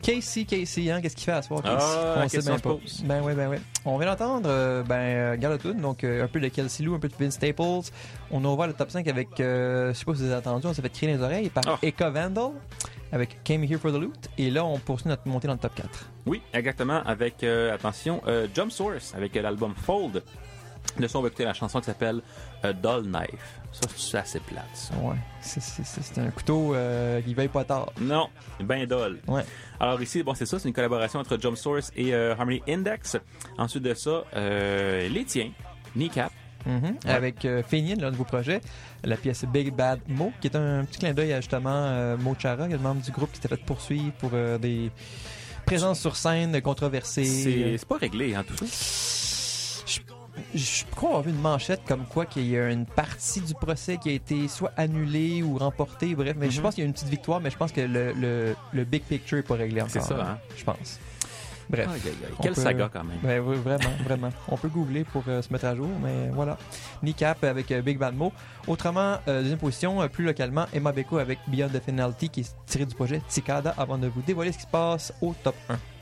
Casey, hein, qu'est-ce qu'il fait à soir, Casey? On sait bien pas. Ben oui. On vient d'entendre, Galatune, donc un peu de Kelsey Lou, un peu de Vince Staples. On a ouvert le top 5 avec, je sais pas si vous avez entendu, on s'est fait crier les oreilles par Eka Vandal avec Came Here for the Loot. Et là, on poursuit notre montée dans le top 4. Oui, exactement, avec, attention, Jump Source, avec l'album Fold. De ça, on va écouter la chanson qui s'appelle Dull Knife. Ça, c'est assez plate, ça. Ouais, c'est un couteau qui veille pas tard. Non, ben dull. Ouais. Alors ici, bon, c'est ça, c'est une collaboration entre Jump Source et Harmony Index. Ensuite de ça, les tiens, Kneecap. Ouais. Avec Fénien, le nouveau projet, la pièce Big Bad Mo, qui est un petit clin d'œil à justement Mo Chara, le membre du groupe qui s'était fait poursuivre pour des présences sur scène controversées. C'est pas réglé, hein, tout ça? Je crois avoir vu une manchette comme quoi qu'il y a une partie du procès qui a été soit annulée ou remportée, bref, mais je pense qu'il y a une petite victoire, mais je pense que le big picture n'est pas réglé encore. C'est ça, hein? Je pense. Bref. Quelle saga quand même. Ben, oui, vraiment. On peut googler pour se mettre à jour, mais voilà. Kneecap avec Big Bad Mo. Autrement, deuxième position, plus localement, Emma Beko avec Beyond the Finality qui est tiré du projet Cicada avant de vous dévoiler ce qui se passe au top 1.